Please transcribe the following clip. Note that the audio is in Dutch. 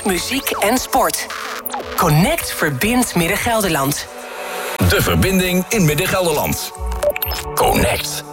nieuws, muziek en sport. Connect verbindt Midden-Gelderland. De verbinding in Midden-Gelderland. Connect.